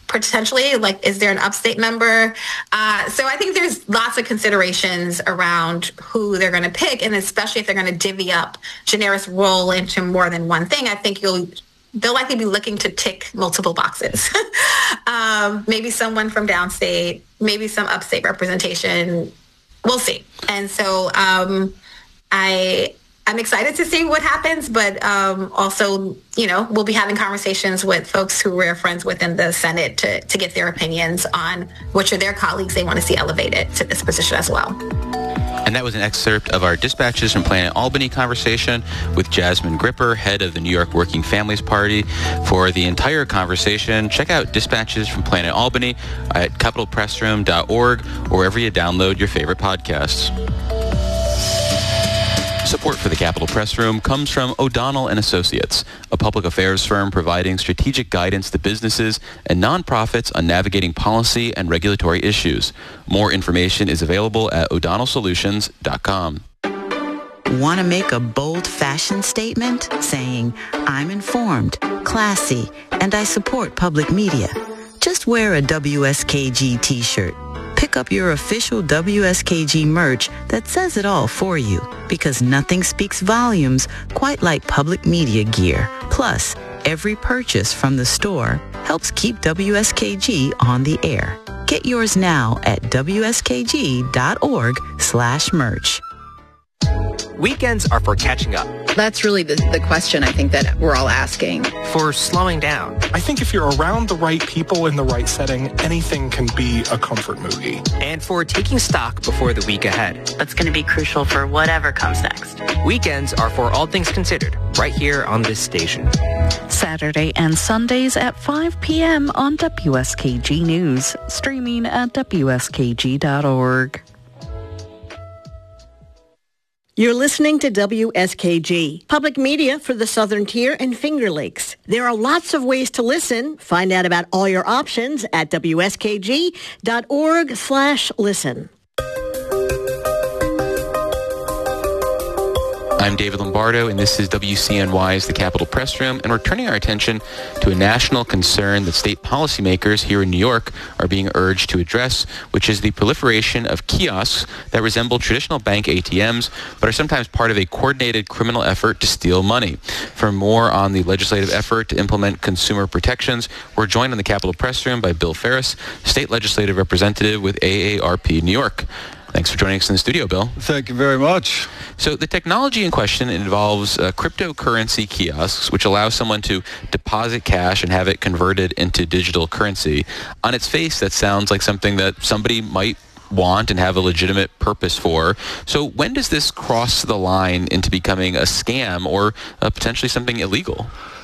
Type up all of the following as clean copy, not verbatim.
potentially, like, is there an upstate member? So I think there's lots of considerations around who they're going to pick, and especially if they're going to divvy up Janaris' role into more than one thing. I think they'll likely be looking to tick multiple boxes. Maybe someone from downstate, maybe some upstate representation. We'll see. And so I'm excited to see what happens, but also, we'll be having conversations with folks who we're friends with in the Senate to get their opinions on which of their colleagues they want to see elevated to this position as well. And that was an excerpt of our Dispatches from Planet Albany conversation with Jasmine Gripper, head of the New York Working Families Party. For the entire conversation, check out Dispatches from Planet Albany at capitalpressroom.org or wherever you download your favorite podcasts. Support for the Capitol Press Room comes from O'Donnell & Associates, a public affairs firm providing strategic guidance to businesses and nonprofits on navigating policy and regulatory issues. More information is available at o'donnellsolutions.com. Want to make a bold fashion statement saying, I'm informed, classy, and I support public media? Just wear a WSKG t-shirt. Pick up your official WSKG merch that says it all for you, because nothing speaks volumes quite like public media gear. Plus, every purchase from the store helps keep WSKG on the air. Get yours now at wskg.org/merch. Weekends are for catching up. That's really the question I think that we're all asking. For slowing down. I think if you're around the right people in the right setting, anything can be a comfort movie. And for taking stock before the week ahead. That's going to be crucial for whatever comes next. Weekends are for All Things Considered, right here on this station. Saturday and Sundays at 5 p.m. on WSKG News, streaming at wskg.org. You're listening to WSKG, public media for the Southern Tier and Finger Lakes. There are lots of ways to listen. Find out about all your options at wskg.org/listen. I'm David Lombardo, and this is WCNY's The Capitol Press Room, and we're turning our attention to a national concern that state policymakers here in New York are being urged to address, which is the proliferation of kiosks that resemble traditional bank ATMs, but are sometimes part of a coordinated criminal effort to steal money. For more on the legislative effort to implement consumer protections, we're joined on The Capitol Press Room by Bill Ferris, state legislative representative with AARP New York. Thanks for joining us in the studio, Bill. Thank you very much. So the technology in question involves cryptocurrency kiosks, which allow someone to deposit cash and have it converted into digital currency. On its face, that sounds like something that somebody might want and have a legitimate purpose for. So when does this cross the line into becoming a scam or potentially something illegal?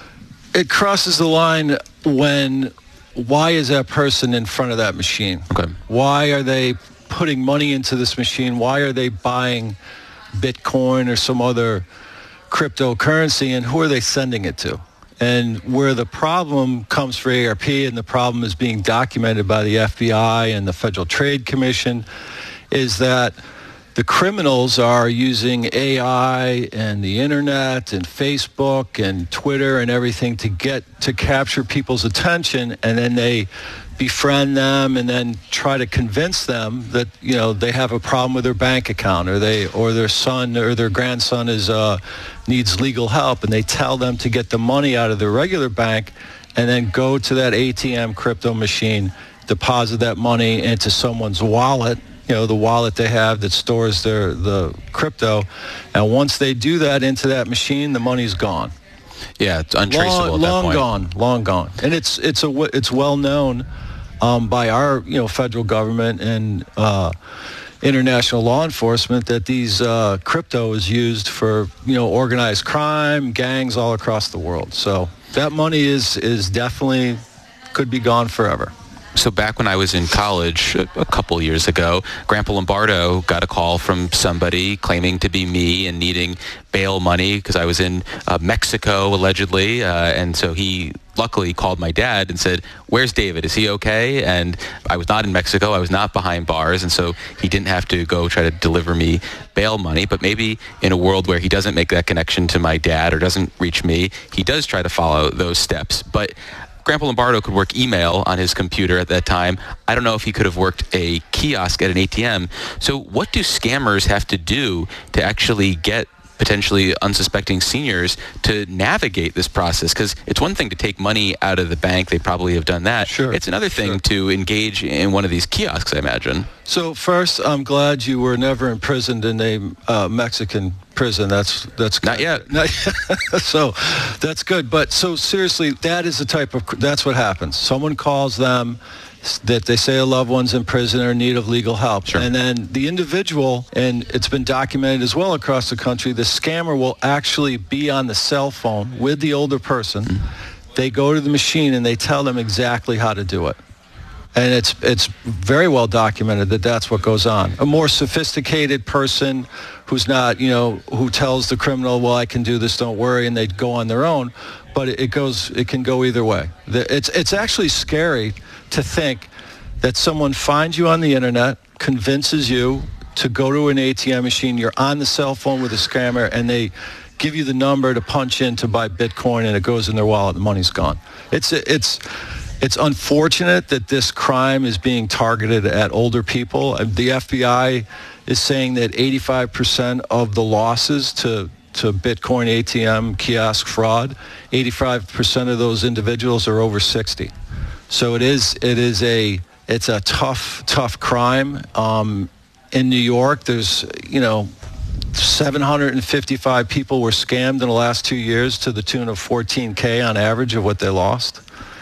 It crosses the line when, why is that person in front of that machine? Okay. Why are they putting money into this machine? Why are they buying Bitcoin or some other cryptocurrency, and who are they sending it to? And where the problem comes for AARP, and the problem is being documented by the FBI and the Federal Trade Commission, is that the criminals are using AI and the internet and Facebook and Twitter and everything to capture people's attention, and then they befriend them and then try to convince them that they have a problem with their bank account, or their son or their grandson needs legal help, and they tell them to get the money out of their regular bank and then go to that ATM crypto machine, deposit that money into someone's wallet, the wallet they have that stores the crypto, and once they do that into that machine, the money's gone. Yeah, it's untraceable at that point. Long gone. And it's well known by our federal government and international law enforcement that these crypto is used for organized crime, gangs all across the world. So that money is definitely could be gone forever. So back when I was in college a couple years ago, Grandpa Lombardo got a call from somebody claiming to be me and needing bail money because I was in Mexico, allegedly. And so he luckily called my dad and said, "Where's David? Is he okay?" And I was not in Mexico. I was not behind bars. And so he didn't have to go try to deliver me bail money. But maybe in a world where he doesn't make that connection to my dad or doesn't reach me, he does try to follow those steps. But Grandpa Lombardo could work email on his computer at that time. I don't know if he could have worked a kiosk at an ATM. So what do scammers have to do to actually get potentially unsuspecting seniors to navigate this process? Because it's one thing to take money out of the bank. They probably have done that. Sure. It's another thing to engage in one of these kiosks, I imagine. So first, I'm glad you were never imprisoned in a Mexican prison. That's good. Not yet. So that's good. But so seriously, that is the that's what happens. Someone calls them that they say a loved one's in prison or in need of legal help. Sure. And then the individual, and it's been documented as well across the country, the scammer will actually be on the cell phone with the older person. They go to the machine and they tell them exactly how to do it. And it's very well documented that that's what goes on. A more sophisticated person who's not, who tells the criminal, well, I can do this, don't worry, and they go on their own. But it can go either way. It's actually scary to think that someone finds you on the internet, convinces you to go to an ATM machine, you're on the cell phone with a scammer, and they give you the number to punch in to buy Bitcoin, and it goes in their wallet, the money's gone. It's unfortunate that this crime is being targeted at older people. The FBI is saying that 85% of the losses to Bitcoin ATM kiosk fraud, 85% of those individuals are over 60. So it's a tough crime. In New York, there's 755 people were scammed in the last 2 years to the tune of $14K on average of what they lost.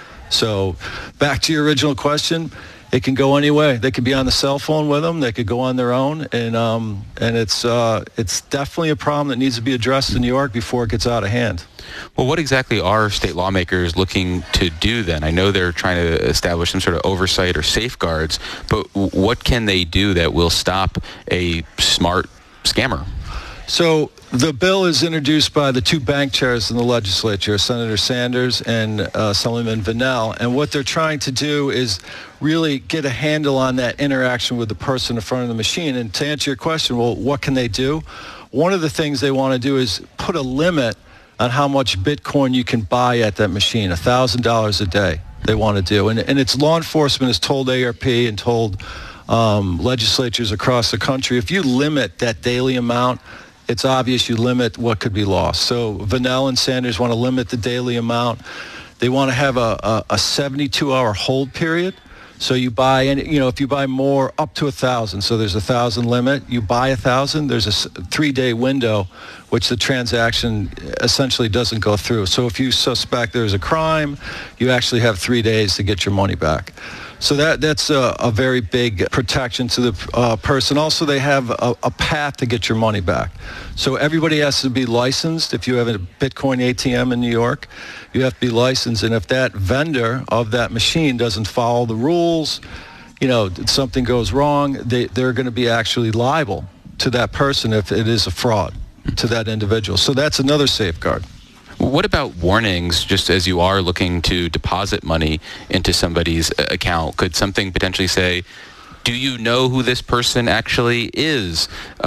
So back to your original question, it can go any way. They could be on the cell phone with them. They could go on their own, and it's definitely a problem that needs to be addressed in New York before it gets out of hand. Well, what exactly are state lawmakers looking to do then? I know they're trying to establish some sort of oversight or safeguards, but what can they do that will stop a smart scammer? So the bill is introduced by the two bank chairs in the legislature, Senator Sanders and Assemblyman Vanel. And what they're trying to do is really get a handle on that interaction with the person in front of the machine. And to answer your question, well, what can they do? One of the things they want to do is put a limit on how much Bitcoin you can buy at that machine, $1,000 a day they want to do. And it's law enforcement has told ARP and told legislatures across the country, if you limit that daily amount, it's obvious you limit what could be lost. So Vanel and Sanders want to limit the daily amount. They want to have a 72-hour hold period. So you buy, if you buy more, up to 1,000. So there's 1,000 limit. You buy 1,000. There's a 3-day window, which the transaction essentially doesn't go through. So if you suspect there's a crime, you actually have 3 days to get your money back. So that's a very big protection to the person. Also, they have a path to get your money back. So everybody has to be licensed. If you have a Bitcoin ATM in New York, you have to be licensed. And if that vendor of that machine doesn't follow the rules, something goes wrong, they're going to be actually liable to that person if it is a fraud to that individual. So that's another safeguard. What about warnings, just as you are looking to deposit money into somebody's account? Could something potentially say, do you know who this person actually is?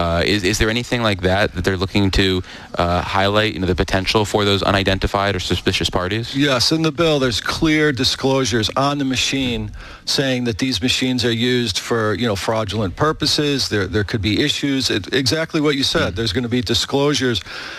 Is there anything like that they're looking to highlight, the potential for those unidentified or suspicious parties? Yes, in the bill, there's clear disclosures on the machine saying that these machines are used for, fraudulent purposes. There could be issues. Exactly what you said. There's going to be disclosures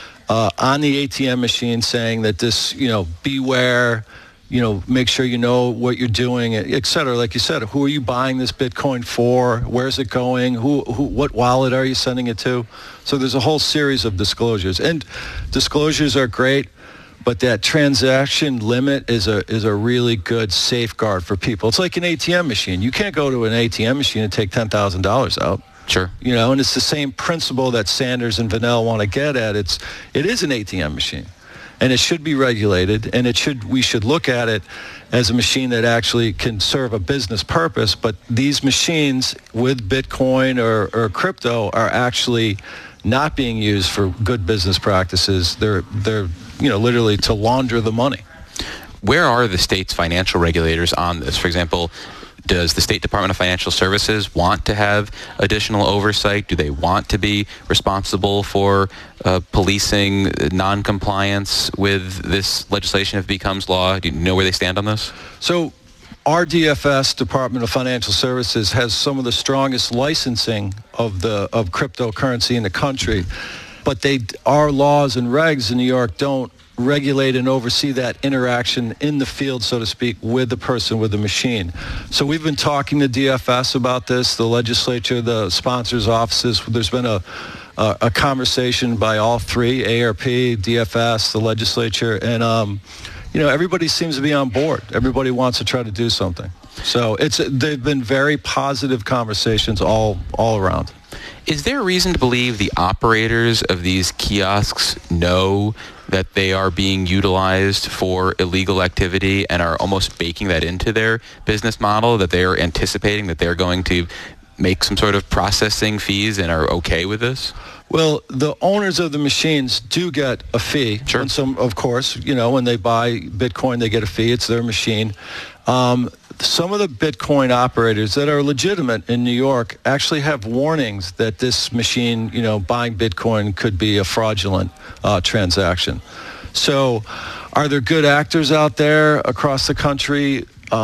on the ATM machine saying that this, beware, make sure you know what you're doing, et cetera. Like you said, who are you buying this Bitcoin for? Where's it going? What wallet are you sending it to? So there's a whole series of disclosures. And disclosures are great, but that transaction limit is a really good safeguard for people. It's like an ATM machine. You can't go to an ATM machine and take $10,000 out. Sure. And it's the same principle that Sanders and Vanel want to get at. It is an ATM machine, and it should be regulated, and we should look at it as a machine that actually can serve a business purpose. But these machines with Bitcoin or crypto are actually not being used for good business practices. They're literally to launder the money. Where are the state's financial regulators on this? For example, Does the State Department of Financial Services want to have additional oversight? Do they want to be responsible for policing non-compliance with this legislation if it becomes law? Do you know where they stand on this? So our DFS, Department of Financial Services, has some of the strongest licensing of cryptocurrency in the country, but our laws and regs in New York don't regulate and oversee that interaction in the field, so to speak, with the person, with the machine. So we've been talking to DFS about this, the legislature, the sponsors' offices. There's been a conversation by all three, ARP, DFS, the legislature, and everybody seems to be on board. Everybody wants to try to do something. So they've been very positive conversations all around. Is there a reason to believe the operators of these kiosks know that they are being utilized for illegal activity and are almost baking that into their business model, that they are anticipating that they're going to make some sort of processing fees and are okay with this? Well, the owners of the machines do get a fee. Sure. And of course, when they buy Bitcoin, they get a fee. It's their machine. Some of the Bitcoin operators that are legitimate in New York actually have warnings that this machine, buying Bitcoin could be a fraudulent transaction. So are there good actors out there across the country?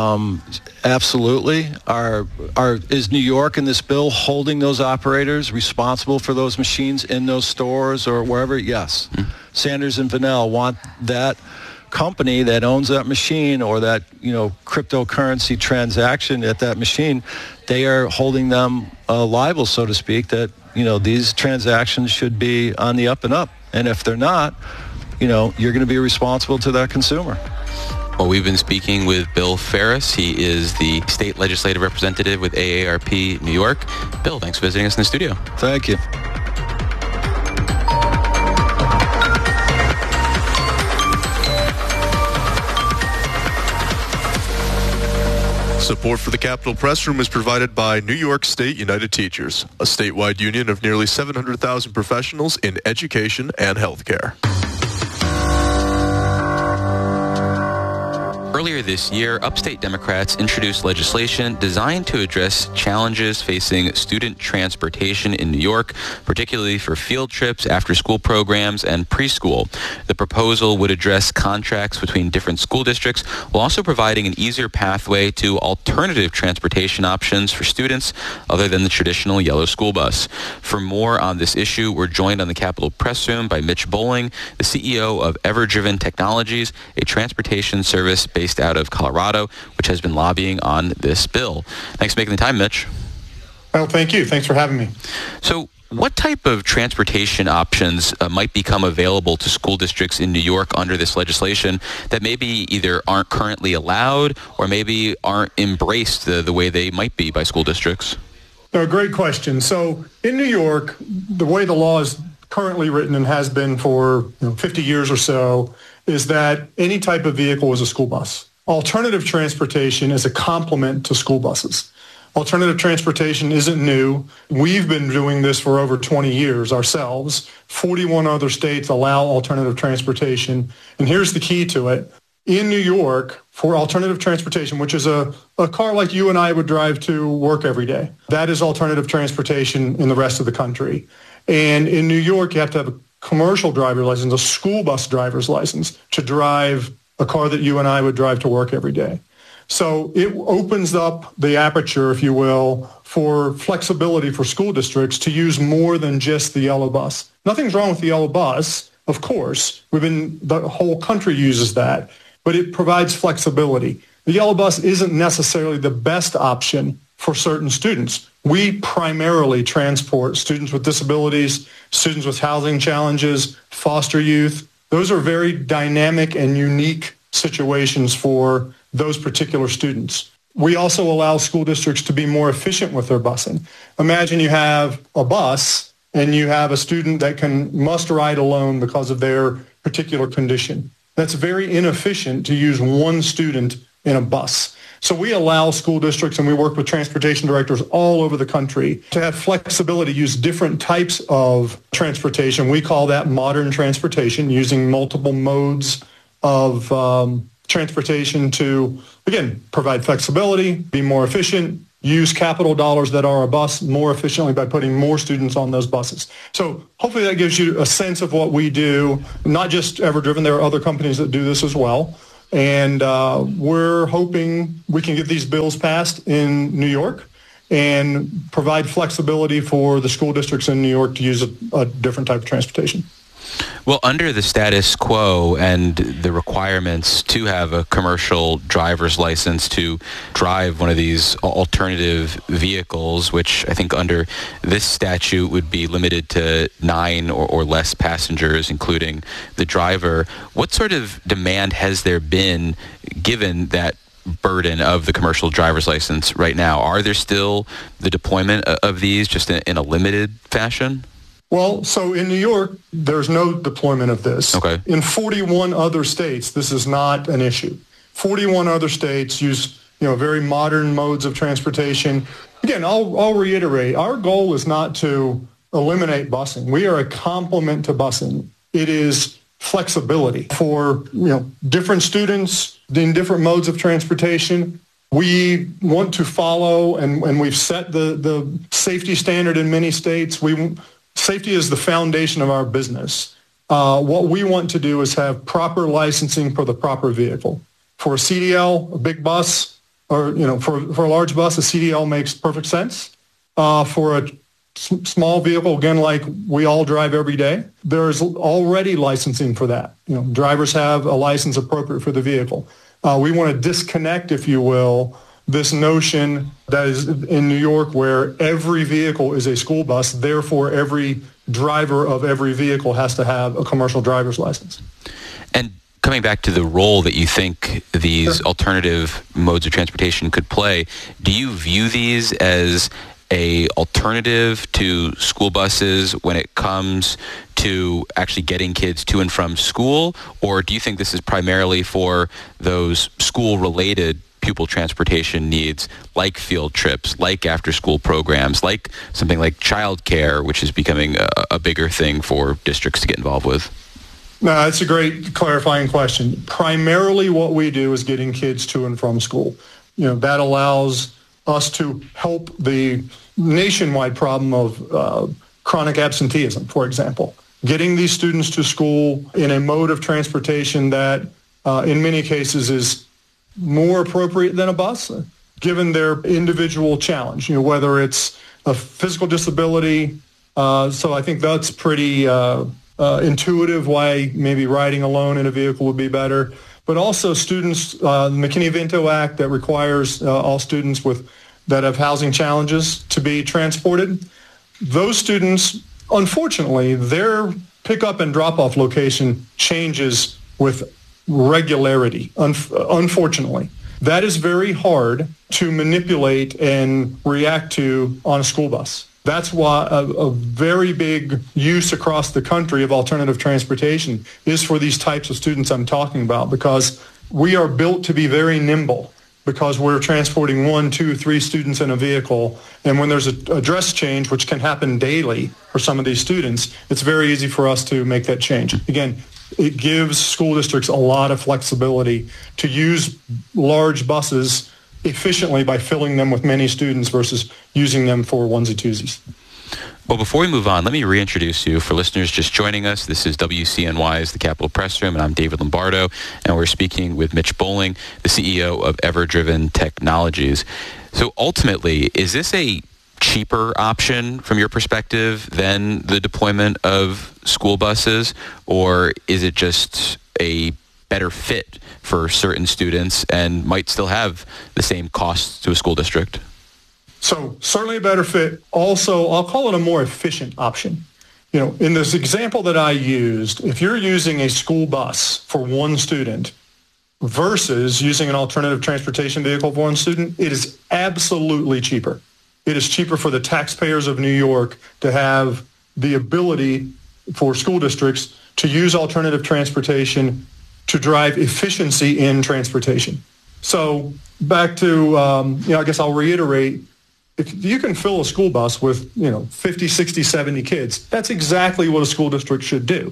Absolutely. Is New York in this bill holding those operators responsible for those machines in those stores or wherever? Yes. Mm-hmm. Sanders and Vanell want that company that owns that machine or that cryptocurrency transaction at that machine, they are holding them liable, so to speak, that these transactions should be on the up and up, and if they're not, you're going to be responsible to that consumer. Well, we've been speaking with Bill Ferris. He is the state legislative representative with AARP New York. Bill, thanks for visiting us in the studio. Thank you. Support for the Capitol Press Room is provided by New York State United Teachers, a statewide union of nearly 700,000 professionals in education and healthcare. Earlier this year, upstate Democrats introduced legislation designed to address challenges facing student transportation in New York, particularly for field trips, after-school programs, and preschool. The proposal would address contracts between different school districts while also providing an easier pathway to alternative transportation options for students other than the traditional yellow school bus. For more on this issue, we're joined on the Capitol Press Room by Mitch Bowling, the CEO of EverDriven Technologies, a transportation service based out of Colorado, which has been lobbying on this bill. Thanks for making the time, Mitch. Well, thank you. Thanks for having me. So what type of transportation options might become available to school districts in New York under this legislation that maybe either aren't currently allowed or maybe aren't embraced the way they might be by school districts? Great question. So in New York, the way the law is currently written and has been for 50 years or so is that any type of vehicle is a school bus. Alternative transportation is a complement to school buses. Alternative transportation isn't new. We've been doing this for over 20 years ourselves. 41 other states allow alternative transportation. And here's the key to it. In New York, for alternative transportation, which is a car like you and I would drive to work every day, that is alternative transportation in the rest of the country. And in New York, you have to have a commercial driver's license, a school bus driver's license, to drive a car that you and I would drive to work every day. So it opens up the aperture, if you will, for flexibility for school districts to use more than just the yellow bus. Nothing's wrong with the yellow bus, of course. The whole country uses that, but it provides flexibility. The yellow bus isn't necessarily the best option for certain students. We primarily transport students with disabilities, students with housing challenges, foster youth. Those are very dynamic and unique situations for those particular students. We also allow school districts to be more efficient with their busing. Imagine you have a bus and you have a student that must ride alone because of their particular condition. That's very inefficient to use one student in a bus. So we allow school districts, and we work with transportation directors all over the country, to have flexibility, use different types of transportation. We call that modern transportation, using multiple modes of transportation to, again, provide flexibility, be more efficient, use capital dollars that are a bus more efficiently by putting more students on those buses. So hopefully that gives you a sense of what we do, not just EverDriven. There are other companies that do this as well. And we're hoping we can get these bills passed in New York and provide flexibility for the school districts in New York to use a different type of transportation. Well, under the status quo and the requirements to have a commercial driver's license to drive one of these alternative vehicles, which I think under this statute would be limited to 9 or less passengers, including the driver, what sort of demand has there been given that burden of the commercial driver's license right now? Are there still the deployment of these just in a limited fashion? Well, so in New York, there's no deployment of this. Okay. In 41 other states, this is not an issue. 41 other states use, very modern modes of transportation. Again, I'll reiterate, our goal is not to eliminate busing. We are a complement to busing. It is flexibility for, different students in different modes of transportation. We want to follow, and we've set the safety standard in many states. Safety is the foundation of our business. What we want to do is have proper licensing for the proper vehicle. For a CDL, a big bus, or for a large bus, a CDL makes perfect sense. For a small vehicle, again, like we all drive every day, there's already licensing for that. Drivers have a license appropriate for the vehicle. We want to disconnect, if you will, this notion that is in New York where every vehicle is a school bus, therefore every driver of every vehicle has to have a commercial driver's license. And coming back to the role that you think these alternative modes of transportation could play, do you view these as a alternative to school buses when it comes to actually getting kids to and from school? Or do you think this is primarily for those school-related pupil transportation needs, like field trips, like after-school programs, like something like childcare, which is becoming a bigger thing for districts to get involved with? No, that's a great clarifying question. Primarily what we do is getting kids to and from school. That allows us to help the nationwide problem of chronic absenteeism, for example. Getting these students to school in a mode of transportation that in many cases is more appropriate than a bus, given their individual challenge, whether it's a physical disability. So I think that's pretty intuitive why maybe riding alone in a vehicle would be better. But also students, the McKinney-Vento Act that requires all students that have housing challenges to be transported. Those students, unfortunately, their pickup and drop-off location changes with regularity, unfortunately. That is very hard to manipulate and react to on a school bus. That's why a very big use across the country of alternative transportation is for these types of students I'm talking about, because we are built to be very nimble, because we're transporting 1, 2, 3 students in a vehicle. And when there's a dress change, which can happen daily for some of these students, it's very easy for us to make that change. Again, it gives school districts a lot of flexibility to use large buses efficiently by filling them with many students versus using them for onesie-twosies. Well, before we move on, let me reintroduce you. For listeners just joining us, this is WCNY's The Capitol Press Room, and I'm David Lombardo, and we're speaking with Mitch Bowling, the CEO of EverDriven Technologies. So ultimately, is this a cheaper option from your perspective than the deployment of school buses, or is it just a better fit for certain students and might still have the same costs to a school district? So certainly a better fit. Also, I'll call it a more efficient option. In this example that I used, if you're using a school bus for one student versus using an alternative transportation vehicle for one student, it is absolutely cheaper. It is cheaper for the taxpayers of New York to have the ability for school districts to use alternative transportation to drive efficiency in transportation. So back to, I guess I'll reiterate, if you can fill a school bus with, 50, 60, 70 kids, that's exactly what a school district should do.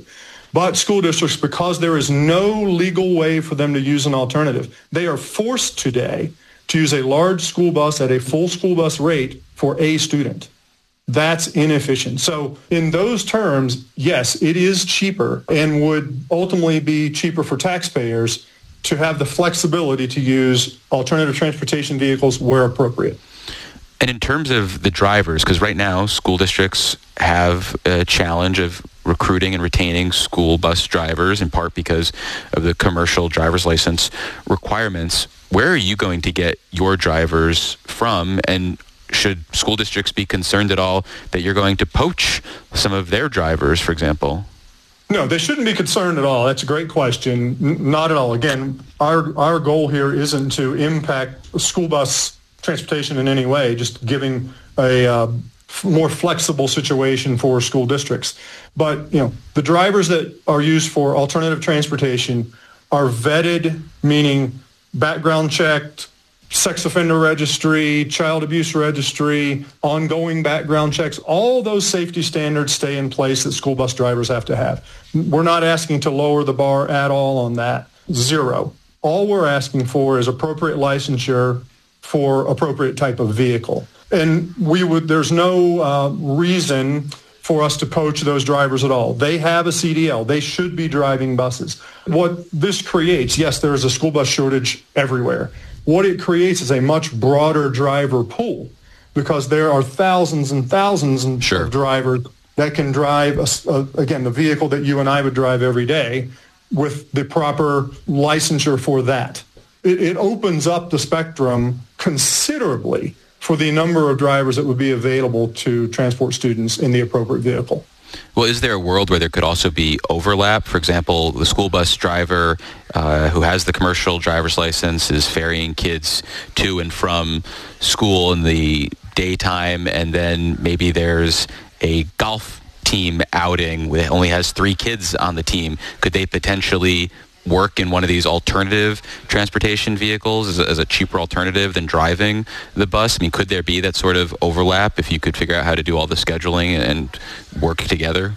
But school districts, because there is no legal way for them to use an alternative, they are forced today to use a large school bus at a full school bus rate for a student. That's inefficient. So in those terms, yes, it is cheaper and would ultimately be cheaper for taxpayers to have the flexibility to use alternative transportation vehicles where appropriate. And in terms of the drivers, because right now school districts have a challenge of recruiting and retaining school bus drivers, in part because of the commercial driver's license requirements. Where are you going to get your drivers from? And should school districts be concerned at all that you're going to poach some of their drivers, for example? No, they shouldn't be concerned at all. That's a great question. Not at all. Again, our goal here isn't to impact school bus transportation in any way, just giving a more flexible situation for school districts. But, the drivers that are used for alternative transportation are vetted, meaning background checked, sex offender registry, child abuse registry, ongoing background checks. All those safety standards stay in place that school bus drivers have to have. We're not asking to lower the bar at all on that. Zero. All we're asking for is appropriate licensure for appropriate type of vehicle. And there's no reason for us to poach those drivers at all. They have a CDL. They should be driving buses. What this creates, yes, there is a school bus shortage everywhere. What it creates is a much broader driver pool because there are thousands and thousands of drivers that can drive, again, the vehicle that you and I would drive every day with the proper licensure for that. It opens up the spectrum considerably for the number of drivers that would be available to transport students in the appropriate vehicle. Well, is there a world where there could also be overlap? For example, the school bus driver who has the commercial driver's license is ferrying kids to and from school in the daytime, and then maybe there's a golf team outing that only has 3 kids on the team. Could they potentially work in one of these alternative transportation vehicles as a cheaper alternative than driving the bus? I mean, could there be that sort of overlap if you could figure out how to do all the scheduling and work together?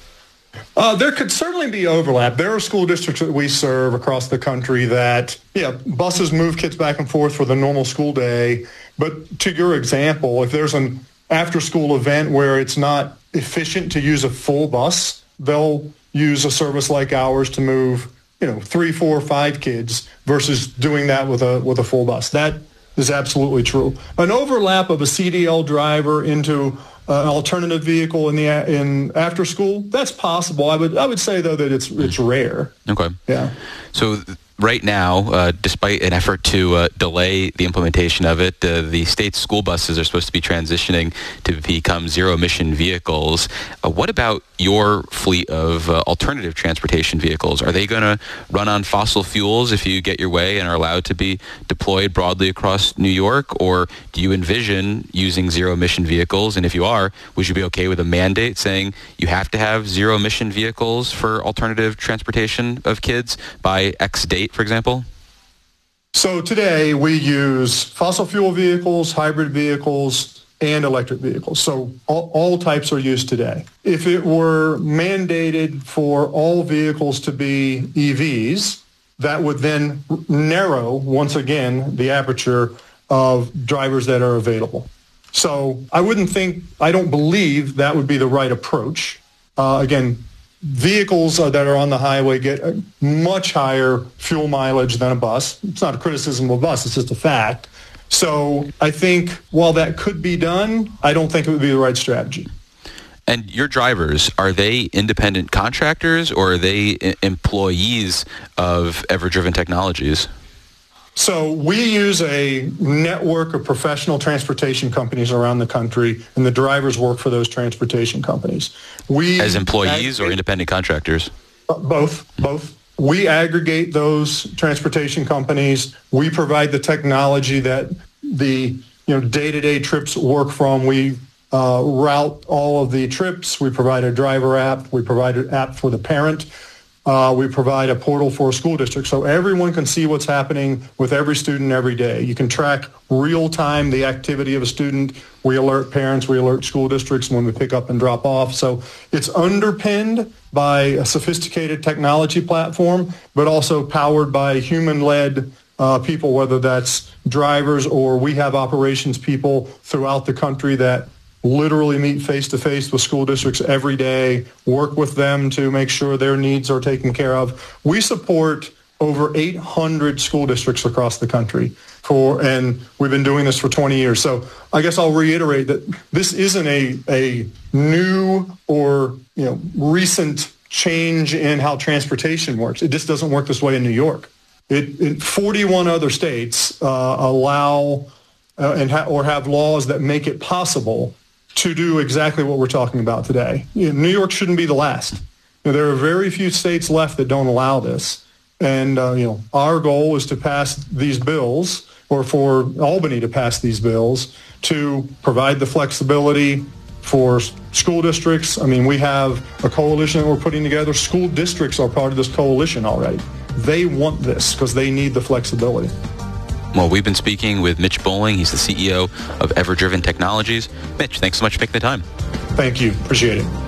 There could certainly be overlap. There are school districts that we serve across the country that, buses move kids back and forth for the normal school day. But to your example, if there's an after-school event where it's not efficient to use a full bus, they'll use a service like ours to move 3, 4, 5 kids versus doing that with a full bus. That is absolutely true. An overlap of a CDL driver into an alternative vehicle in after school, that's possible. I would say though that it's rare. Okay. Yeah. So right now, despite an effort to delay the implementation of it, the state's school buses are supposed to be transitioning to become zero-emission vehicles. What about your fleet of alternative transportation vehicles? Are they going to run on fossil fuels if you get your way and are allowed to be deployed broadly across New York? Or do you envision using zero-emission vehicles? And if you are, would you be okay with a mandate saying you have to have zero-emission vehicles for alternative transportation of kids by X date, for example? So today we use fossil fuel vehicles, hybrid vehicles, and electric vehicles. So all types are used today. If it were mandated for all vehicles to be EVs, that would then narrow, once again, the aperture of drivers that are available. So I don't believe that would be the right approach. Again, vehicles that are on the highway get a much higher fuel mileage than a bus. It's not a criticism of a bus, it's just a fact. So I think while that could be done, I don't think it would be the right strategy. And your drivers, are they independent contractors or are they employees of Ever-Driven Technologies? So we use a network of professional transportation companies around the country, and the drivers work for those transportation companies. As employees or independent contractors? Both. We aggregate those transportation companies. We provide the technology that the day-to-day trips work from. We route all of the trips. We provide a driver app. We provide an app for the parent. we provide a portal for a school district so everyone can see what's happening with every student every day. You can track real time the activity of a student. We alert parents, we alert school districts when we pick up and drop off. So it's underpinned by a sophisticated technology platform, but also powered by human-led people, whether that's drivers or we have operations people throughout the country that literally meet face-to-face with school districts every day, work with them to make sure their needs are taken care of. We support over 800 school districts across the country, and we've been doing this for 20 years. So I guess I'll reiterate that this isn't a new or recent change in how transportation works. It just doesn't work this way in New York. 41 other states allow or have laws that make it possible to do exactly what we're talking about today. New York shouldn't be the last. There are very few states left that don't allow this. And, our goal is to pass these bills, or for Albany to pass these bills, to provide the flexibility for school districts. I mean, we have a coalition that we're putting together. School districts are part of this coalition already. They want this because they need the flexibility. Well, we've been speaking with Mitch Bowling. He's the CEO of EverDriven Technologies. Mitch, thanks so much for taking the time. Thank you. Appreciate it.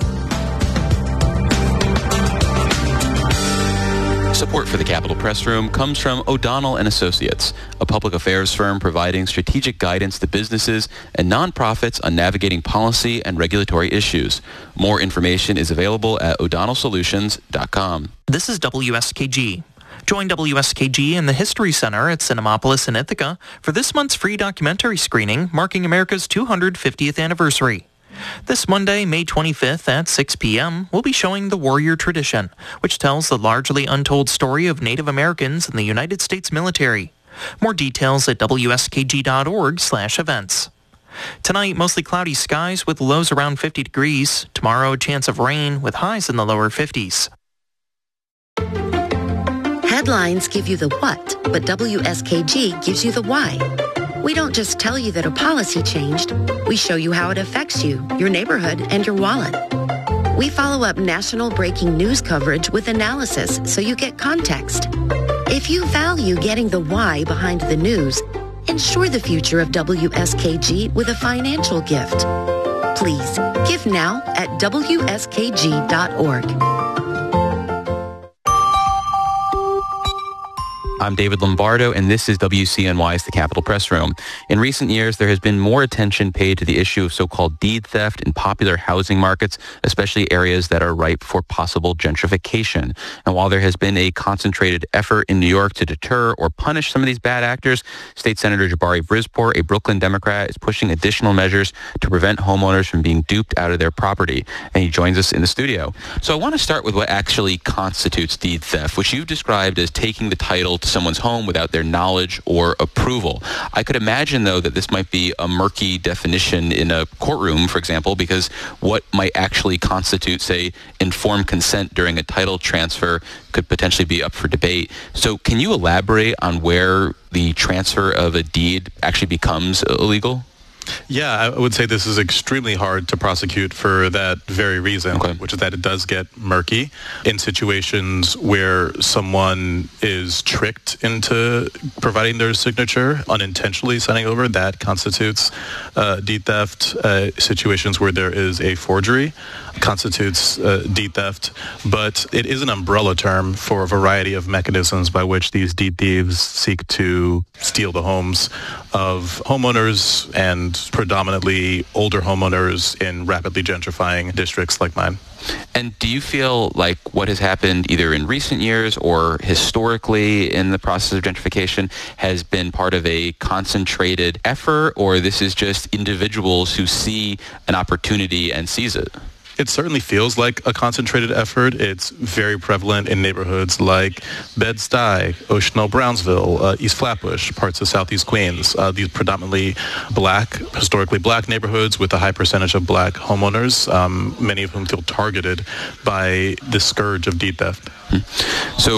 Support for the Capitol Press Room comes from O'Donnell & Associates, a public affairs firm providing strategic guidance to businesses and nonprofits on navigating policy and regulatory issues. More information is available at o'donnellsolutions.com. This is WSKG. Join WSKG in the History Center at Cinemapolis in Ithaca for this month's free documentary screening marking America's 250th anniversary. This Monday, May 25th at 6 p.m., we'll be showing The Warrior Tradition, which tells the largely untold story of Native Americans in the United States military. More details at wskg.org/events. Tonight, mostly cloudy skies with lows around 50 degrees. Tomorrow, chance of rain with highs in the lower 50s. Headlines give you the what, but WSKG gives you the why. We don't just tell you that a policy changed. We show you how it affects you, your neighborhood, and your wallet. We follow up national breaking news coverage with analysis so you get context. If you value getting the why behind the news, ensure the future of WSKG with a financial gift. Please, give now at WSKG.org. I'm David Lombardo, and this is WCNY's The Capitol Press Room. In recent years, there has been more attention paid to the issue of so-called deed theft in popular housing markets, especially areas that are ripe for possible gentrification. And while there has been a concentrated effort in New York to deter or punish some of these bad actors, State Senator Jabari Brisport, a Brooklyn Democrat, is pushing additional measures to prevent homeowners from being duped out of their property. And he joins us in the studio. So I want to start with what actually constitutes deed theft, which you've described as taking the title to someone's home without their knowledge or approval. I could imagine, though, that this might be a murky definition in a courtroom, for example, because what might actually constitute, say, informed consent during a title transfer could potentially be up for debate. So can you elaborate on where the transfer of a deed actually becomes illegal? Yeah, I would say this is extremely hard to prosecute for that very reason, which is that it does get murky in situations where someone is tricked into providing their signature, unintentionally signing over. That constitutes deed theft. Situations where there is a forgery constitutes deed theft, but it is an umbrella term for a variety of mechanisms by which these deed thieves seek to steal the homes of homeowners, and predominantly older homeowners in rapidly gentrifying districts like mine. And do you feel like what has happened either in recent years or historically in the process of gentrification has been part of a concentrated effort, or this is just individuals who see an opportunity and seize it? It certainly feels like a concentrated effort. It's very prevalent in neighborhoods like Bed-Stuy, Ocean Hill, Brownsville, East Flatbush, parts of Southeast Queens. These predominantly historically black neighborhoods with a high percentage of black homeowners, many of whom feel targeted by the scourge of deed theft. So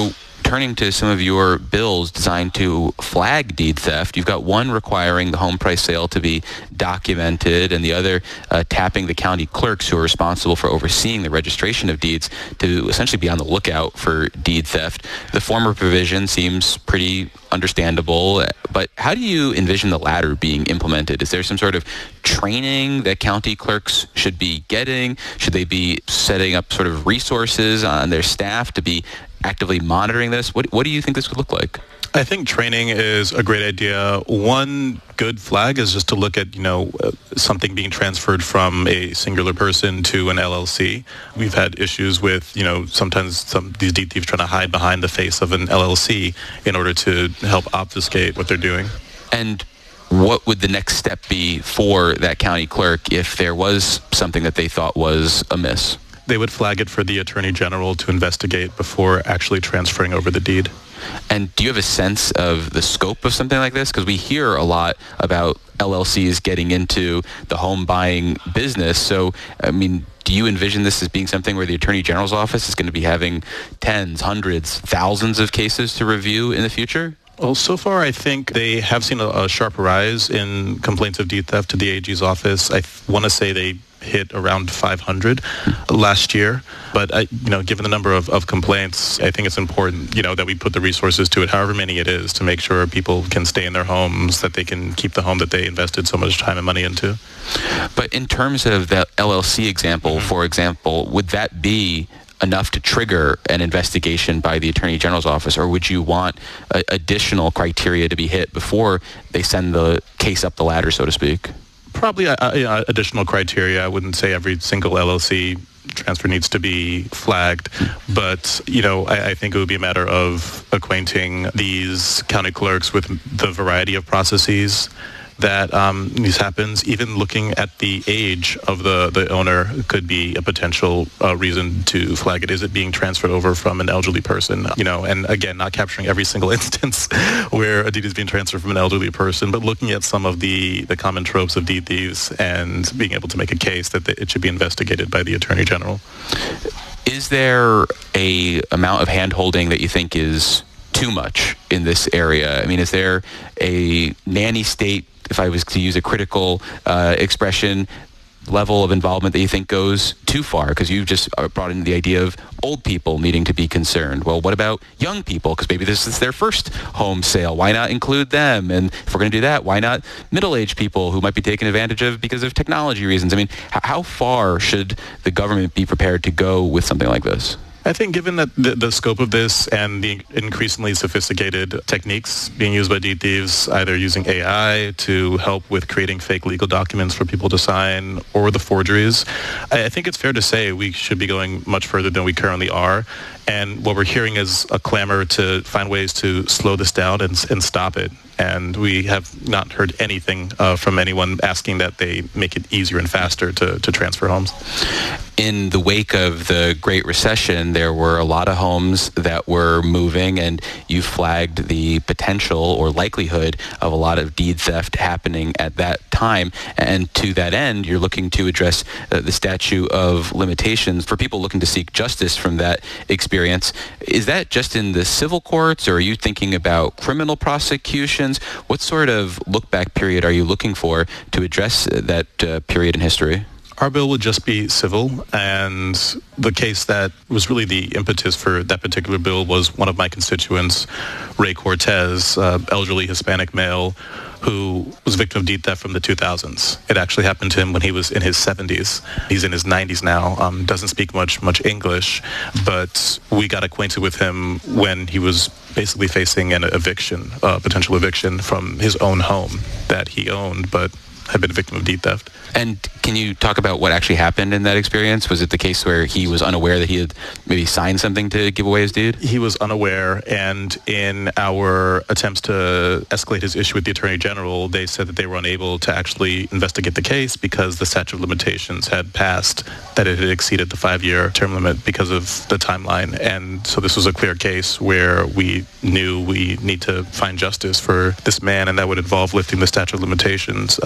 turning to some of your bills designed to flag deed theft, you've got one requiring the home price sale to be documented and the other tapping the county clerks who are responsible for overseeing the registration of deeds to essentially be on the lookout for deed theft. The former provision seems pretty understandable, but how do you envision the latter being implemented? Is there some sort of training that county clerks should be getting? Should they be setting up sort of resources on their staff to be actively monitoring this? What do you think this would look like? I think training is a great idea. One good flag is just to look at, something being transferred from a singular person to an LLC. We've had issues with, sometimes these deed thieves trying to hide behind the face of an LLC in order to help obfuscate what they're doing. And what would the next step be for that county clerk if there was something that they thought was amiss? They would flag it for the Attorney General to investigate before actually transferring over the deed. And do you have a sense of the scope of something like this? Because we hear a lot about LLCs getting into the home buying business. So, do you envision this as being something where the Attorney General's office is going to be having tens, hundreds, thousands of cases to review in the future? Well, so far, I think they have seen a sharp rise in complaints of deed theft to the AG's office. I want to say they hit around 500 last year. But, given the number of complaints, I think it's important, that we put the resources to it, however many it is, to make sure people can stay in their homes, that they can keep the home that they invested so much time and money into. But in terms of the LLC example, for example, would that be enough to trigger an investigation by the Attorney General's office, or would you want additional criteria to be hit before they send the case up the ladder, so to speak? Probably additional criteria. I wouldn't say every single LLC transfer needs to be flagged, but I think it would be a matter of acquainting these county clerks with the variety of processes that this happens. Even looking at the age of the owner could be a potential reason to flag it. Is it being transferred over from an elderly person? And again, not capturing every single instance where a deed is being transferred from an elderly person, but looking at some of the common tropes of deed thieves and being able to make a case that it should be investigated by the Attorney General. Is there a amount of hand-holding that you think is too much in this area? Is there a nanny state, if I was to use a critical expression, level of involvement that you think goes too far? Because you just brought in the idea of old people needing to be concerned. Well, what about young people? Because maybe this is their first home sale. Why not include them? And if we're going to do that, why not middle-aged people who might be taken advantage of because of technology reasons? How far should the government be prepared to go with something like this? I think given that the scope of this and the increasingly sophisticated techniques being used by deed thieves, either using AI to help with creating fake legal documents for people to sign or the forgeries, I think it's fair to say we should be going much further than we currently are. And what we're hearing is a clamor to find ways to slow this down and stop it. And we have not heard anything from anyone asking that they make it easier and faster to transfer homes. In the wake of the Great Recession, there were a lot of homes that were moving, and you flagged the potential or likelihood of a lot of deed theft happening at that time. And to that end, you're looking to address the statute of limitations for people looking to seek justice from that experience. Is that just in the civil courts, or are you thinking about criminal prosecutions? What sort of look-back period are you looking for to address that period in history? Our bill would just be civil, and the case that was really the impetus for that particular bill was one of my constituents, Ray Cortez, elderly Hispanic male who was a victim of deed theft from the 2000s. It actually happened to him when he was in his 70s. He's in his 90s now, doesn't speak much English, but we got acquainted with him when he was basically facing an eviction, potential eviction from his own home that he owned, but had been a victim of deed theft. And can you talk about what actually happened in that experience? Was it the case where he was unaware that he had maybe signed something to give away his deed? He was unaware, and in our attempts to escalate his issue with the Attorney General, they said that they were unable to actually investigate the case because the statute of limitations had passed, that it had exceeded the 5-year term limit because of the timeline. And so this was a clear case where we knew we need to find justice for this man, and that would involve lifting the statute of limitations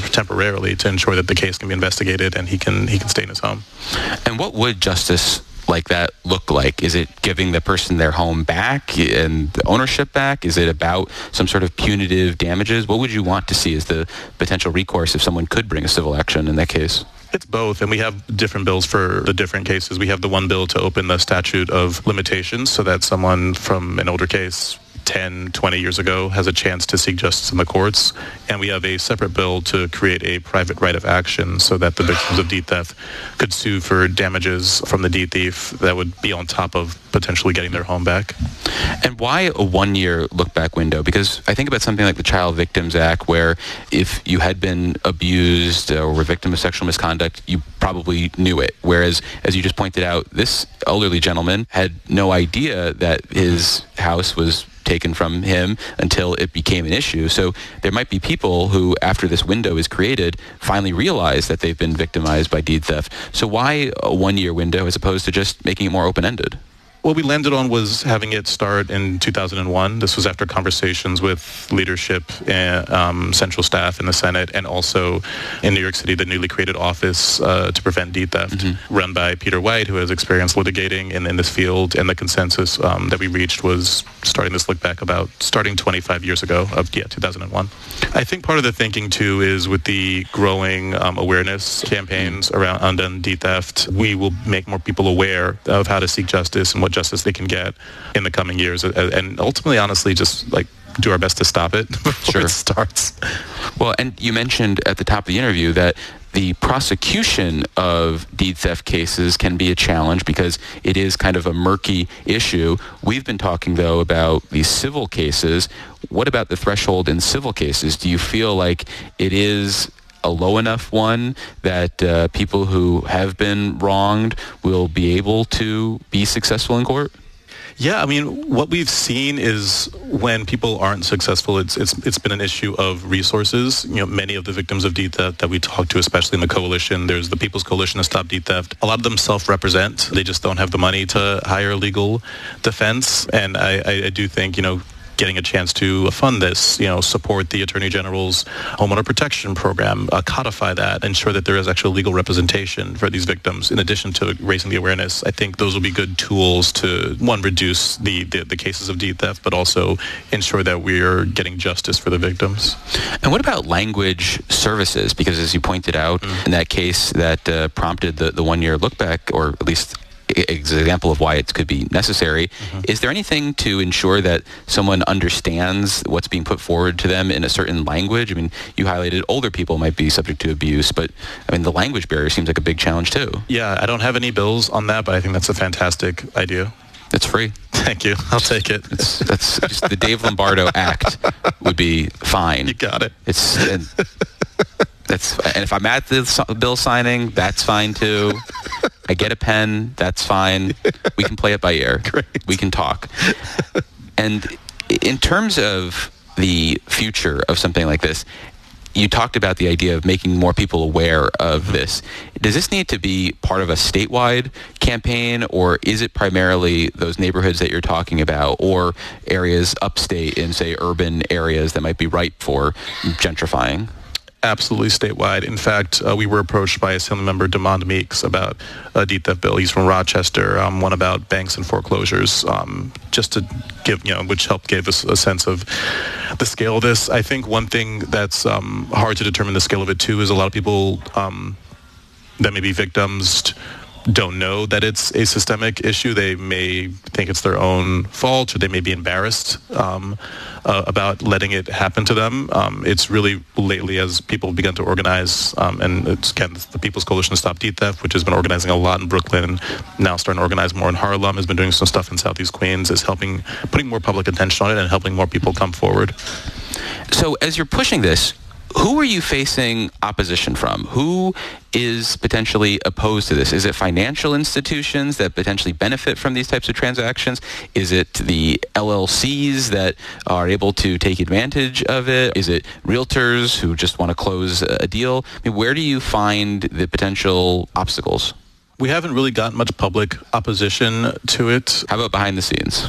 temporarily to ensure that the case can be investigated and he can stay in his home. And what would justice like that look like? Is it giving the person their home back and the ownership back? Is it about some sort of punitive damages? What would you want to see as the potential recourse if someone could bring a civil action in that case? It's both, and we have different bills for the different cases. We have the one bill to open the statute of limitations so that someone from an older case 10, 20 years ago has a chance to seek justice in the courts. And we have a separate bill to create a private right of action so that the victims of deed theft could sue for damages from the deed thief that would be on top of potentially getting their home back. And why a one-year look-back window? Because I think about something like the Child Victims Act, where if you had been abused or were a victim of sexual misconduct, you probably knew it. Whereas, as you just pointed out, this elderly gentleman had no idea that his house was taken from him until it became an issue. So there might be people who, after this window is created, finally realize that they've been victimized by deed theft. So why a one-year window as opposed to just making it more open-ended? What we landed on was having it start in 2001. This was after conversations with leadership and central staff in the Senate, and also in New York City, the newly created Office to Prevent Deed Theft, run by Peter White, who has experience litigating in this field. And the consensus that we reached was starting this look back about starting 25 years ago of 2001. I think part of the thinking, too, is with the growing awareness campaigns around undone deed theft, we will make more people aware of how to seek justice and what justice they can get in the coming years, and ultimately, honestly, just like do our best to stop it before it starts. Well, and you mentioned at the top of the interview that the prosecution of deed theft cases can be a challenge because it is kind of a murky issue. We've been talking, though, about these civil cases. What about the threshold in civil cases? Do you feel like it is a low enough one that people who have been wronged will be able to be successful in court? Yeah, I mean, what we've seen is when people aren't successful, it's been an issue of resources. You know, many of the victims of deed theft that we talk to, especially in the coalition, there's the People's Coalition to Stop Deed Theft. A lot of them self-represent. They just don't have the money to hire legal defense. And I do think, getting a chance to fund this, support the Attorney General's homeowner protection program, codify that, ensure that there is actual legal representation for these victims, in addition to raising the awareness. I think those will be good tools to, one, reduce the cases of deed theft, but also ensure that we're getting justice for the victims. And what about language services? Because as you pointed out, in that case that prompted the one-year look back, or at least example of why it could be necessary. Is there anything to ensure that someone understands what's being put forward to them in a certain language? I mean, you highlighted older people might be subject to abuse, but I mean, the language barrier seems like a big challenge too. Yeah, I don't have any bills on that, but I think that's a fantastic idea. It's free. Thank you. I'll take it. That's just the Dave Lombardo Act would be fine. You got it. And if I'm at the bill signing, that's fine too. I get a pen, that's fine. We can play it by ear. Great. We can talk. And in terms of the future of something like this, you talked about the idea of making more people aware of this. Does this need to be part of a statewide campaign, or is it primarily those neighborhoods that you're talking about, or areas upstate in, say, urban areas that might be ripe for gentrifying? Absolutely statewide. In fact, we were approached by Assemblymember Demond Meeks about a deed theft bill. He's from Rochester, one about banks and foreclosures, just to give, which helped give us a sense of the scale of this. I think one thing that's hard to determine the scale of it too is a lot of people that may be victims don't know that it's a systemic issue. They may think it's their own fault, or they may be embarrassed about letting it happen to them. It's really lately, as people have begun to organize, and it's, again, the People's Coalition to Stop Deed Theft, which has been organizing a lot in Brooklyn, now starting to organize more in Harlem, has been doing some stuff in Southeast Queens, is putting more public attention on it and helping more people come forward. So as you're pushing this, who are you facing opposition from? Who is potentially opposed to this? Is it financial institutions that potentially benefit from these types of transactions? Is it the LLCs that are able to take advantage of it? Is it realtors who just want to close a deal? I mean, where do you find the potential obstacles? We haven't really gotten much public opposition to it. How about behind the scenes?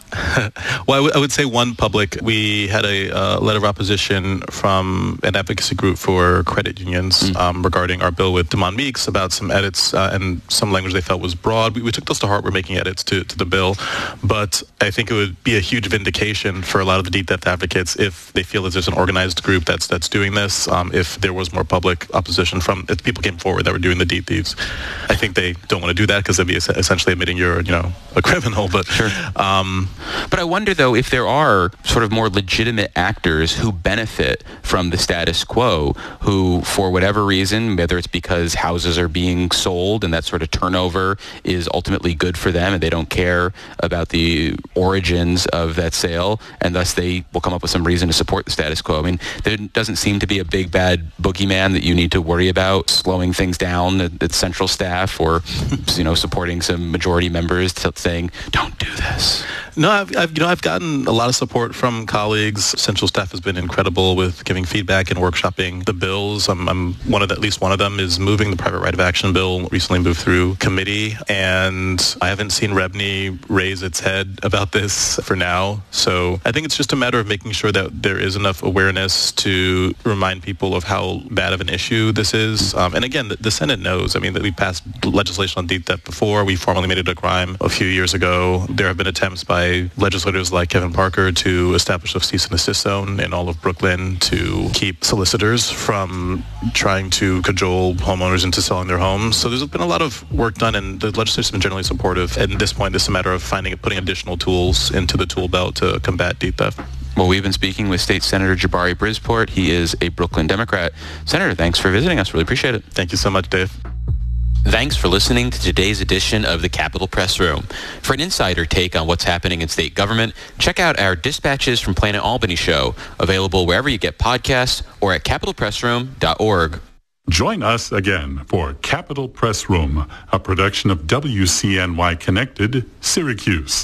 Well, I would say one public. We had a letter of opposition from an advocacy group for credit unions regarding our bill with Damon Meeks about some edits and some language they felt was broad. We took those to heart. We're making edits to the bill. But I think it would be a huge vindication for a lot of the deed theft advocates if they feel that there's an organized group that's doing this, if there was more public opposition if people came forward that were doing the deed thieves. I think they don't want to do that because they'd be essentially admitting you're, a criminal. But sure. But I wonder, though, if there are sort of more legitimate actors who benefit from the status quo, who, for whatever reason, whether it's because houses are being sold and that sort of turnover is ultimately good for them and they don't care about the origins of that sale, and thus they will come up with some reason to support the status quo. I mean, there doesn't seem to be a big bad boogeyman that you need to worry about slowing things down at central staff or, supporting some majority members saying, don't do this. No, I've gotten a lot of support from colleagues. Central staff has been incredible with giving feedback and workshopping the bills. At least one of them is moving the private right of action bill, recently moved through committee, and I haven't seen REBNY raise its head about this for now. So I think it's just a matter of making sure that there is enough awareness to remind people of how bad of an issue this is. And again, the Senate knows. I mean, that we passed legislation on deed theft before. We formally made it a crime a few years ago. There have been attempts by legislators like Kevin Parker to establish a cease and desist zone in all of Brooklyn to keep solicitors from trying to cajole homeowners into selling their homes. So there's been a lot of work done, and the legislature's been generally supportive. And at this point, it's a matter of putting additional tools into the tool belt to combat deed theft. Well, we've been speaking with State Senator Jabari Brisport. He is a Brooklyn Democrat. Senator, thanks for visiting us. Really appreciate it. Thank you so much, Dave. Thanks for listening to today's edition of the Capitol Press Room. For an insider take on what's happening in state government, check out our Dispatches from Planet Albany show, available wherever you get podcasts or at capitolpressroom.org. Join us again for Capitol Press Room, a production of WCNY Connected, Syracuse.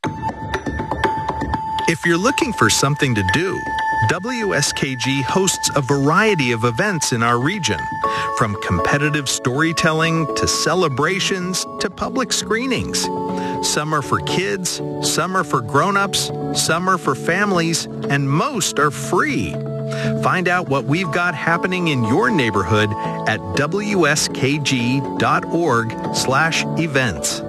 If you're looking for something to do, WSKG hosts a variety of events in our region, from competitive storytelling to celebrations to public screenings. Some are for kids, some are for grown-ups, some are for families, and most are free. Find out what we've got happening in your neighborhood at wskg.org/events.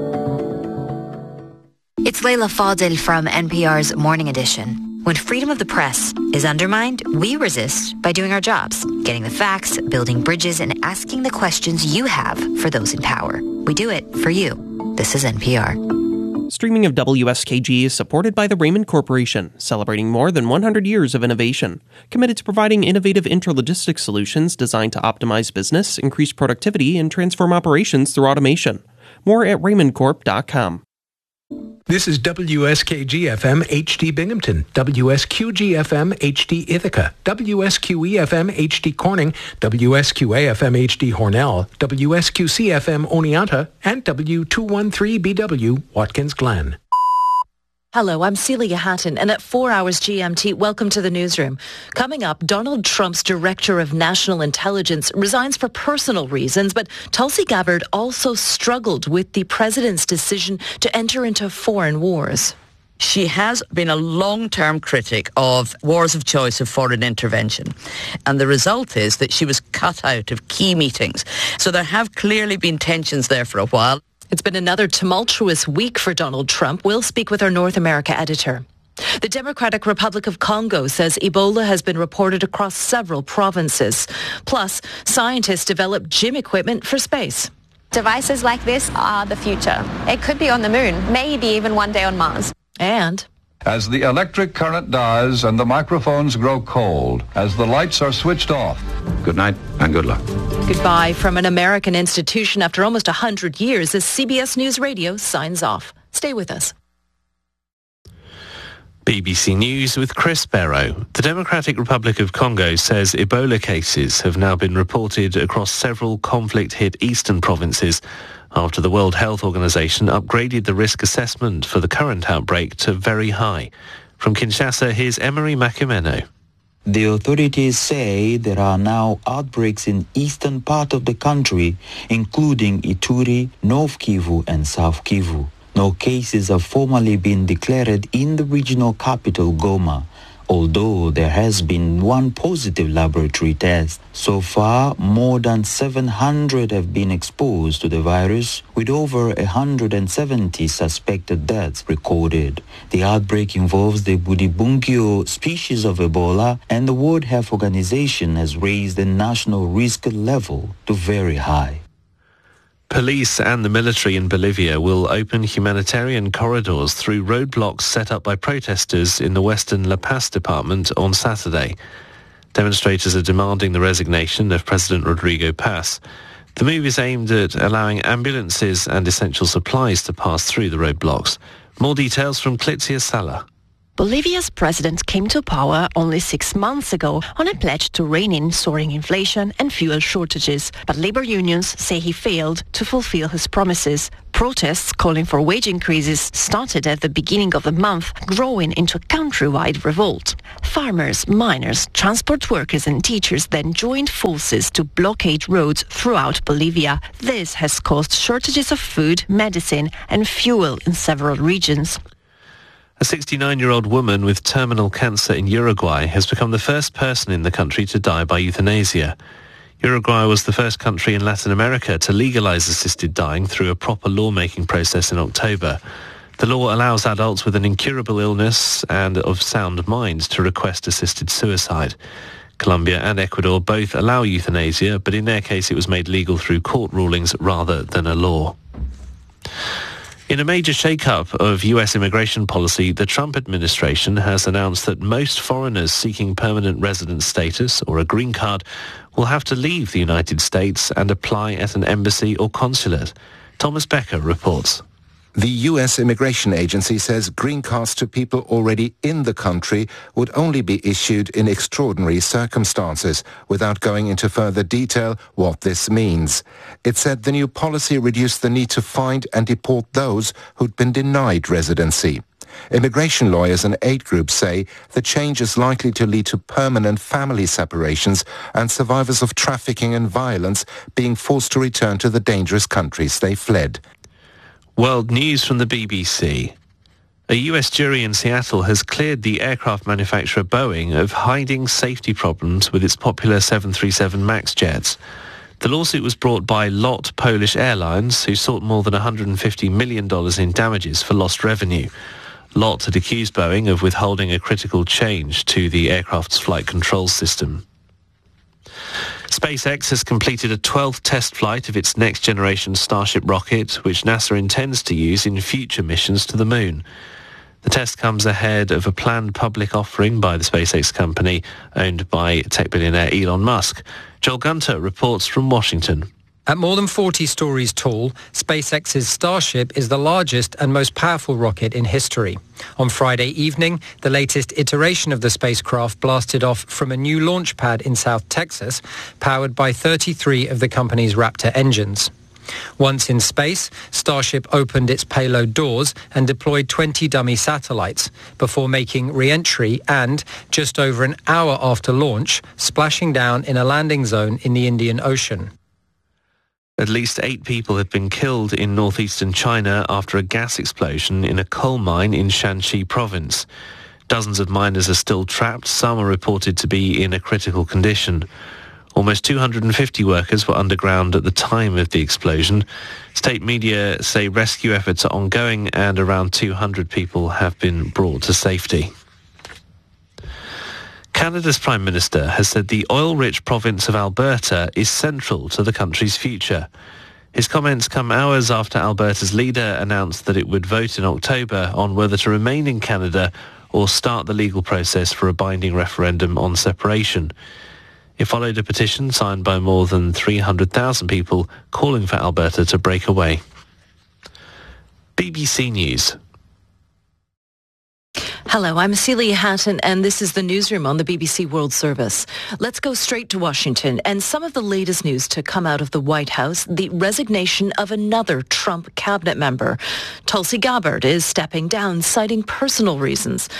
It's Leila Fadel from NPR's Morning Edition. When freedom of the press is undermined, we resist by doing our jobs, getting the facts, building bridges, and asking the questions you have for those in power. We do it for you. This is NPR. Streaming of WSKG is supported by the Raymond Corporation, celebrating more than 100 years of innovation, committed to providing innovative intralogistics solutions designed to optimize business, increase productivity, and transform operations through automation. More at raymondcorp.com. This is WSKG-FM HD Binghamton, WSQG-FM HD Ithaca, WSQE-FM HD Corning, WSQA-FM HD Hornell, WSQC-FM Oneonta, and W213BW Watkins Glen. Hello, I'm Celia Hatton, and at 4 hours GMT, welcome to the newsroom. Coming up, Donald Trump's Director of National Intelligence resigns for personal reasons, but Tulsi Gabbard also struggled with the president's decision to enter into foreign wars. She has been a long-term critic of wars of choice of foreign intervention. And the result is that she was cut out of key meetings. So there have clearly been tensions there for a while. It's been another tumultuous week for Donald Trump. We'll speak with our North America editor. The Democratic Republic of Congo says Ebola has been reported across several provinces. Plus, scientists develop gym equipment for space. Devices like this are the future. It could be on the moon, maybe even one day on Mars. And as the electric current dies and the microphones grow cold, as the lights are switched off, good night and good luck. Goodbye from an American institution after almost 100 years as CBS News Radio signs off. Stay with us. BBC News with Chris Barrow. The Democratic Republic of Congo says Ebola cases have now been reported across several conflict-hit eastern provinces after the World Health Organization upgraded the risk assessment for the current outbreak to very high. From Kinshasa, here's Emery Makumeno. The authorities say there are now outbreaks in eastern part of the country, including Ituri, North Kivu and South Kivu. No cases have formally been declared in the regional capital, Goma, although there has been one positive laboratory test. So far, more than 700 have been exposed to the virus, with over 170 suspected deaths recorded. The outbreak involves the Budibungyo species of Ebola, and the World Health Organization has raised the national risk level to very high. Police and the military in Bolivia will open humanitarian corridors through roadblocks set up by protesters in the western La Paz department on Saturday. Demonstrators are demanding the resignation of President Rodrigo Paz. The move is aimed at allowing ambulances and essential supplies to pass through the roadblocks. More details from Clitzia Sala. Bolivia's president came to power only 6 months ago on a pledge to rein in soaring inflation and fuel shortages. But labor unions say he failed to fulfill his promises. Protests calling for wage increases started at the beginning of the month, growing into a countrywide revolt. Farmers, miners, transport workers and teachers then joined forces to blockade roads throughout Bolivia. This has caused shortages of food, medicine and fuel in several regions. A 69-year-old woman with terminal cancer in Uruguay has become the first person in the country to die by euthanasia. Uruguay was the first country in Latin America to legalize assisted dying through a proper lawmaking process in October. The law allows adults with an incurable illness and of sound mind to request assisted suicide. Colombia and Ecuador both allow euthanasia, but in their case it was made legal through court rulings rather than a law. In a major shake-up of U.S. immigration policy, the Trump administration has announced that most foreigners seeking permanent resident status or a green card will have to leave the United States and apply at an embassy or consulate. Thomas Becker reports. The U.S. Immigration Agency says green cards to people already in the country would only be issued in extraordinary circumstances, without going into further detail what this means. It said the new policy reduced the need to find and deport those who'd been denied residency. Immigration lawyers and aid groups say the change is likely to lead to permanent family separations and survivors of trafficking and violence being forced to return to the dangerous countries they fled. World news from the BBC. A US jury in Seattle has cleared the aircraft manufacturer Boeing of hiding safety problems with its popular 737 MAX jets. The lawsuit was brought by LOT Polish Airlines, who sought more than $150 million in damages for lost revenue. LOT had accused Boeing of withholding a critical change to the aircraft's flight control system. SpaceX has completed a 12th test flight of its next-generation Starship rocket, which NASA intends to use in future missions to the moon. The test comes ahead of a planned public offering by the SpaceX company, owned by tech billionaire Elon Musk. Joel Gunter reports from Washington. At more than 40 stories tall, SpaceX's Starship is the largest and most powerful rocket in history. On Friday evening, the latest iteration of the spacecraft blasted off from a new launch pad in South Texas, powered by 33 of the company's Raptor engines. Once in space, Starship opened its payload doors and deployed 20 dummy satellites before making re-entry and, just over an hour after launch, splashing down in a landing zone in the Indian Ocean. At least 8 people have been killed in northeastern China after a gas explosion in a coal mine in Shanxi province. Dozens of miners are still trapped. Some are reported to be in a critical condition. Almost 250 workers were underground at the time of the explosion. State media say rescue efforts are ongoing and around 200 people have been brought to safety. Canada's Prime Minister has said the oil-rich province of Alberta is central to the country's future. His comments come hours after Alberta's leader announced that it would vote in October on whether to remain in Canada or start the legal process for a binding referendum on separation. It followed a petition signed by more than 300,000 people calling for Alberta to break away. BBC News. Hello, I'm Celia Hatton, and this is the newsroom on the BBC World Service. Let's go straight to Washington, and some of the latest news to come out of the White House, the resignation of another Trump cabinet member. Tulsi Gabbard is stepping down, citing personal reasons.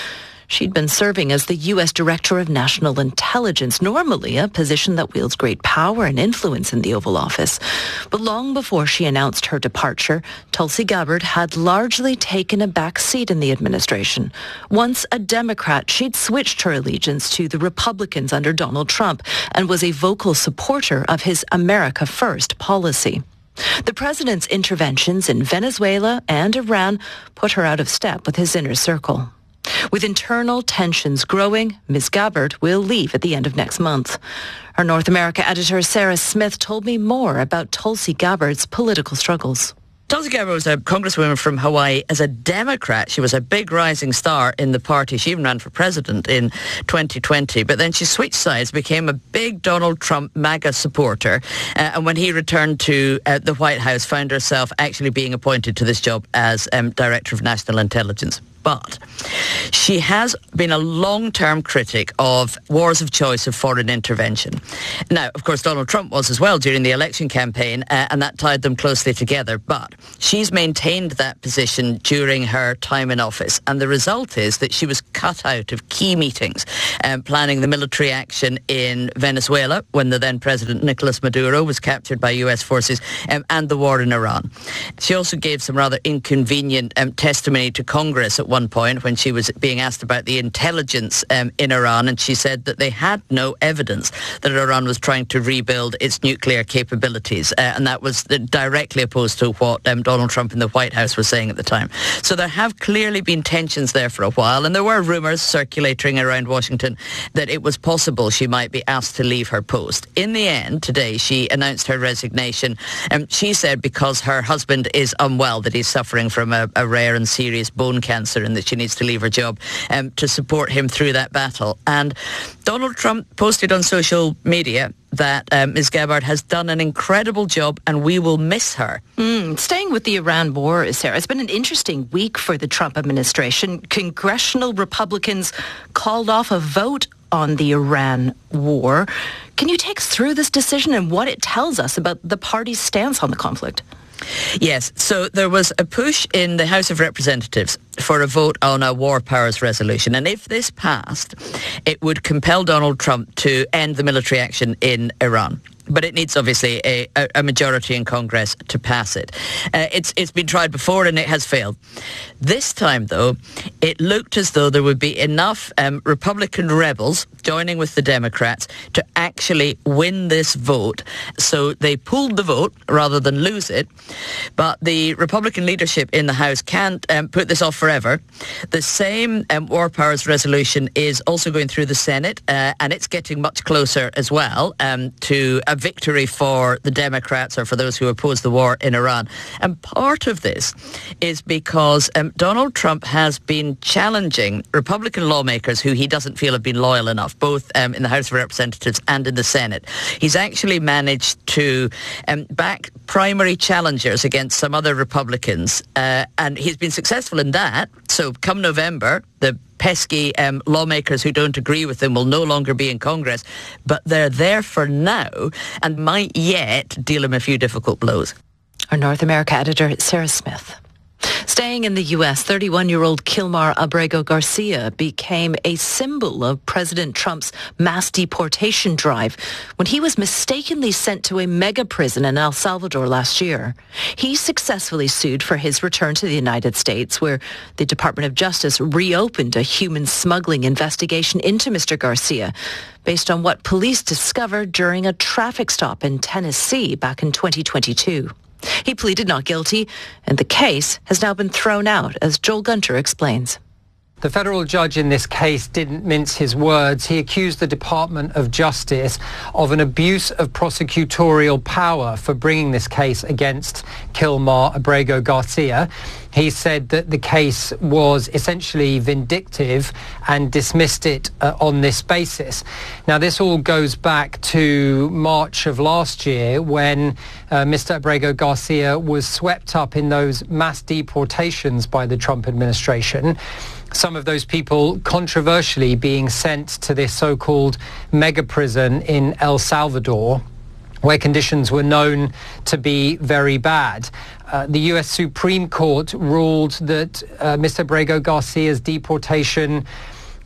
She'd been serving as the U.S. Director of National Intelligence, normally a position that wields great power and influence in the Oval Office. But long before she announced her departure, Tulsi Gabbard had largely taken a back seat in the administration. Once a Democrat, she'd switched her allegiance to the Republicans under Donald Trump and was a vocal supporter of his America First policy. The president's interventions in Venezuela and Iran put her out of step with his inner circle. With internal tensions growing, Ms. Gabbard will leave at the end of next month. Our North America editor Sarah Smith told me more about Tulsi Gabbard's political struggles. Tulsi Gabbard was a congresswoman from Hawaii. As a Democrat, she was a big rising star in the party. She even ran for president in 2020. But then she switched sides, became a big Donald Trump MAGA supporter. And when he returned to the White House, found herself actually being appointed to this job as Director of National Intelligence. But she has been a long-term critic of wars of choice of foreign intervention. Now, of course, Donald Trump was as well during the election campaign, and that tied them closely together. But she's maintained that position during her time in office. And the result is that she was cut out of key meetings, planning the military action in Venezuela when the then President Nicolas Maduro was captured by U.S. forces, and the war in Iran. She also gave some rather inconvenient testimony to Congress at one point when she was being asked about the intelligence in Iran, and she said that they had no evidence that Iran was trying to rebuild its nuclear capabilities, and that was directly opposed to what Donald Trump in the White House was saying at the time. So there have clearly been tensions there for a while, and there were rumours circulating around Washington that it was possible she might be asked to leave her post. In the end, today, she announced her resignation. She said because her husband is unwell, that he's suffering from a rare and serious bone cancer, and that she needs to leave her job to support him through that battle. And Donald Trump posted on social media that Ms. Gabbard has done an incredible job and we will miss her. Staying with the Iran war, Sarah, it's been an interesting week for the Trump administration. Congressional Republicans called off a vote on the Iran war. Can you take us through this decision and what it tells us about the party's stance on the conflict? Yes, so there was a push in the House of Representatives for a vote on a war powers resolution. And if this passed, it would compel Donald Trump to end the military action in Iran. But it needs, obviously, a majority in Congress to pass it. It's been tried before and it has failed. This time, though, it looked as though there would be enough Republican rebels joining with the Democrats to actually win this vote. So they pulled the vote rather than lose it. But the Republican leadership in the House can't put this off forever. The same war powers resolution is also going through the Senate, and it's getting much closer as well to a victory for the Democrats or for those who oppose the war in Iran. And part of this is because Donald Trump has been challenging Republican lawmakers who he doesn't feel have been loyal enough, both in the House of Representatives and in the Senate. He's actually managed to back primary challengers against some other Republicans, and he's been successful in that. So come November, the pesky lawmakers who don't agree with him will no longer be in Congress, but they're there for now and might yet deal him a few difficult blows. Our North America editor, Sarah Smith. Staying in the U.S., 31-year-old Kilmar Abrego Garcia became a symbol of President Trump's mass deportation drive when he was mistakenly sent to a mega prison in El Salvador last year. He successfully sued for his return to the United States, where the Department of Justice reopened a human smuggling investigation into Mr. Garcia based on what police discovered during a traffic stop in Tennessee back in 2022. He pleaded not guilty, and the case has now been thrown out, as Joel Gunter explains. The federal judge in this case didn't mince his words. He accused the Department of Justice of an abuse of prosecutorial power for bringing this case against Kilmar Abrego Garcia. He said that the case was essentially vindictive and dismissed it on this basis. Now, this all goes back to March of last year when Mr. Abrego Garcia was swept up in those mass deportations by the Trump administration. Some of those people controversially being sent to this so-called mega prison in El Salvador, where conditions were known to be very bad. The U.S. Supreme Court ruled that Mr. Abrego Garcia's deportation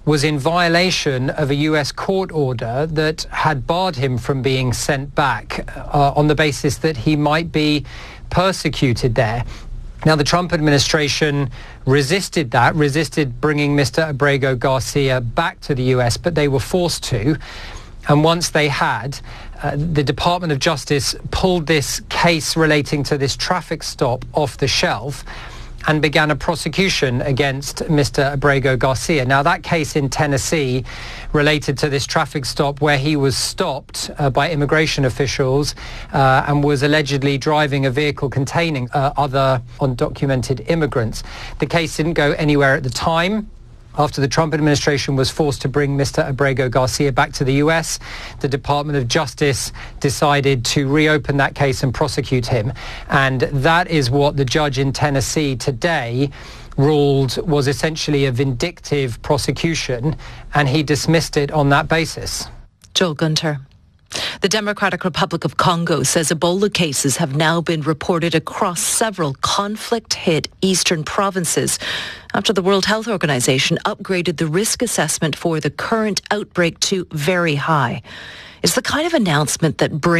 was in violation of a US court order that had barred him from being sent back on the basis that he might be persecuted there. Now, the Trump administration resisted bringing Mr. Abrego Garcia back to the US, but they were forced to. And once they had, the Department of Justice pulled this case relating to this traffic stop off the shelf and began a prosecution against Mr. Abrego Garcia. Now, that case in Tennessee related to this traffic stop where he was stopped by immigration officials and was allegedly driving a vehicle containing other undocumented immigrants. The case didn't go anywhere at the time. After the Trump administration was forced to bring Mr. Abrego Garcia back to the US, the Department of Justice decided to reopen that case and prosecute him. And that is what the judge in Tennessee today ruled was essentially a vindictive prosecution, and he dismissed it on that basis. Joel Gunter. The Democratic Republic of Congo says Ebola cases have now been reported across several conflict-hit eastern provinces after the World Health Organization upgraded the risk assessment for the current outbreak to very high. It's the kind of announcement that brings